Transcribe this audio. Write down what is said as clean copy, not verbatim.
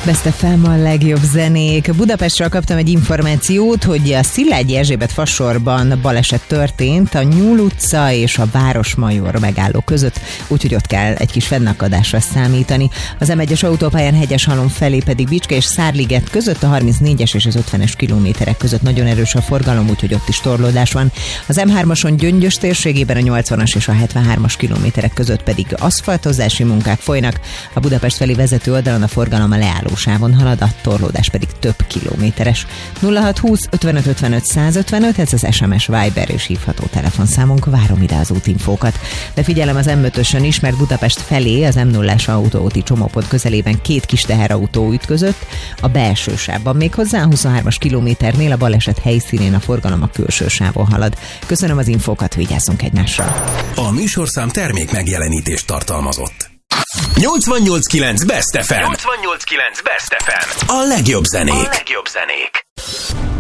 Best FM a legjobb zenék. Budapestről kaptam egy információt, hogy a Szilágyi Erzsébet fasorban baleset történt a Nyúl utca és a Városmajor megálló között, úgyhogy ott kell egy kis fennakadásra számítani. Az M1-es autópályán Hegyeshalom felé pedig Bicske és Szárliget között a 34-es és az 50-es kilométerek között nagyon erős a forgalom, úgyhogy ott is torlódás van. Az M3-ason Gyöngyös térségében a 80-as és a 73-as kilométerek között pedig aszfaltozási munkák folynak. A Budapest felé vezető oldalon a forgalom a leállósávon halad, a torlódás pedig több kilométeres. 0620 55 55 155, ez az SMS, Viber és hívható telefonszámunk, várom ide az útinfókat. De figyelem az M5-ösön is, mert Budapest felé az M0-as autóúti csomópont közelében két kis teherautó ütközött a belső sávban, méghozzá a 23-as kilométernél a baleset helyszínén a forgalom a külső sávon halad. Köszönöm az infókat, vigyázzunk egymásra. A műsorszám termék megjelenítést tartalmazott. 88.9 Best FM. 88.9 Best FM. A legjobb zenék.